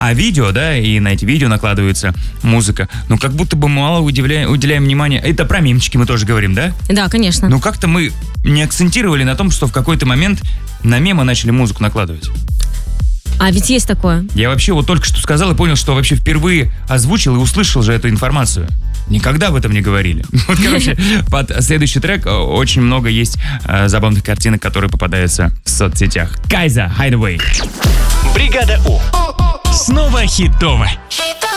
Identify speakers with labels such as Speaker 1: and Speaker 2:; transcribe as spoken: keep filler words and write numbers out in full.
Speaker 1: А видео, да, и на эти видео накладывается музыка. Ну, как будто бы мало уделяем, уделяем внимания. Это про мемчики мы тоже говорим, да?
Speaker 2: Да, конечно.
Speaker 1: Ну, как-то мы не акцентировали на том, что в какой-то момент на мемы начали музыку накладывать.
Speaker 2: А ведь есть такое.
Speaker 1: Я вообще вот только что сказал и понял, что вообще впервые озвучил и услышал же эту информацию. Никогда об этом не говорили. Вот, короче, под следующий трек очень много есть э, забавных картинок, которые попадаются в соцсетях. Кайза, Hideaway.
Speaker 3: Бригада У. Снова хитово.
Speaker 4: Хитово.